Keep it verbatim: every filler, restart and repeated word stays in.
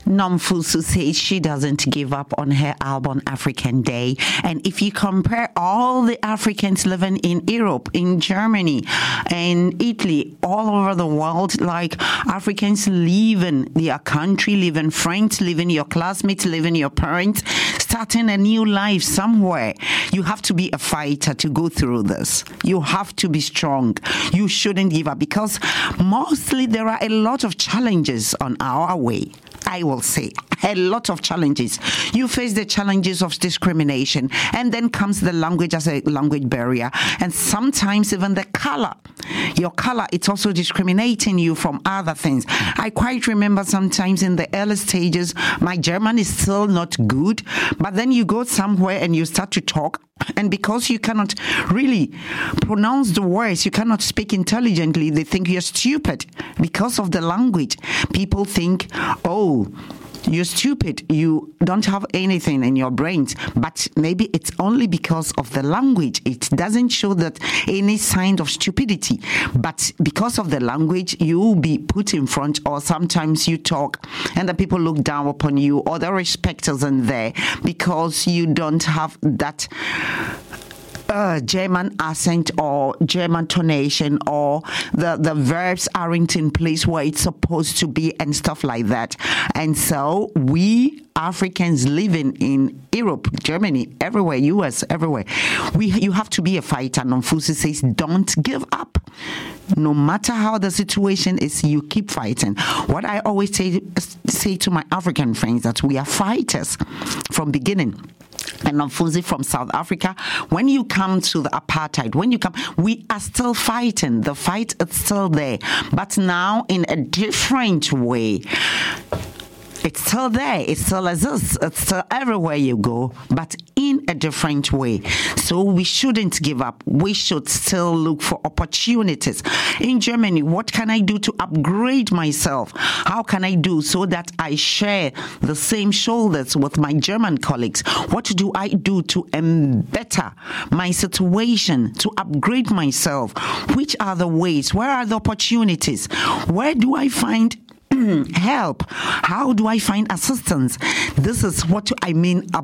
Nomfusu says she doesn't give up on her album African Day. And if you compare all the Africans living in Europe, in Germany, and Italy, all over the world, like Africans live in their country, live in friends, live in your classmates, live in your parents, starting a new life somewhere. You have to be a fighter to go through this. You have to be strong. You shouldn't give up because mostly there are a lot of challenges on our way. I will say a lot of challenges. You face the challenges of discrimination, and then comes the language as a language barrier, and sometimes even the color. Your color, it's also discriminating you from other things. I quite remember sometimes in the early stages, my German is still not good, but then you go somewhere and you start to talk, and because you cannot really pronounce the words, you cannot speak intelligently, they think you're stupid because of the language. People think, oh, you're stupid, you don't have anything in your brains, but maybe it's only because of the language. It doesn't show that any sign of stupidity, but because of the language, you'll be put in front, or sometimes you talk and the people look down upon you, or the respect isn't there because you don't have that Uh, German accent or German tonation, or the, the verbs aren't in place where it's supposed to be and stuff like that. And so we Africans living in Europe, Germany, everywhere, U S, everywhere, we you have to be a fighter. Nomfusu says, don't give up. No matter how the situation is, you keep fighting. What I always say, say to my African friends, that we are fighters from beginning. And Nomfusu from South Africa, when you come to the apartheid, when you come, we are still fighting. The fight is still there, but now in a different way. It's still there. It still exists. It's still everywhere you go, but in a different way. So we shouldn't give up. We should still look for opportunities. In Germany, what can I do to upgrade myself? How can I do so that I share the same shoulders with my German colleagues? What do I do to better my situation, to upgrade myself? Which are the ways? Where are the opportunities? Where do I find help? How do I find assistance? This is what I mean